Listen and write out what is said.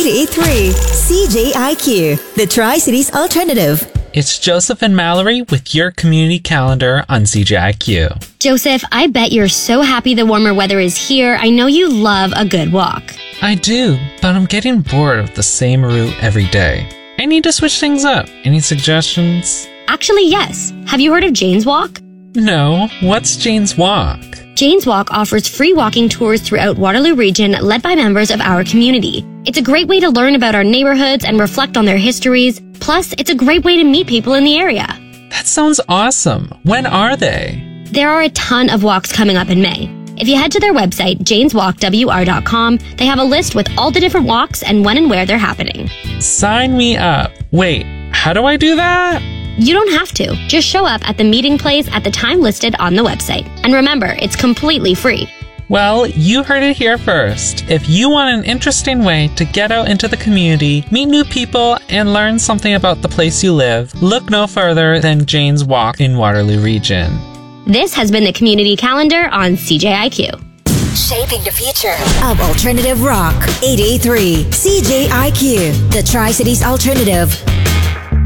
88.3 CJIQ, the Tri-Cities Alternative. It's Joseph and Mallory with your community calendar on CJIQ. Joseph, I bet you're so happy the warmer weather is here. I know you love a good walk. I do, but I'm getting bored of the same route every day. I need to switch things up. Any suggestions? Actually, yes. Have you heard of Jane's Walk? No. What's Jane's Walk? Jane's Walk offers free walking tours throughout Waterloo Region led by members of our community. It's a great way to learn about our neighborhoods and reflect on their histories. Plus, it's a great way to meet people in the area. That sounds awesome. When are they? There are a ton of walks coming up in May. If you head to their website, janeswalkwr.com, they have a list with all the different walks and when and where they're happening. Sign me up. Wait, how do I do that? You don't have to. Just show up at the meeting place at the time listed on the website. And remember, it's completely free. Well, you heard it here first. If you want an interesting way to get out into the community, meet new people, and learn something about the place you live, look no further than Jane's Walk in Waterloo Region. This has been the Community Calendar on CJIQ. Shaping the future of alternative rock. 88.3 CJIQ, the Tri-Cities Alternative.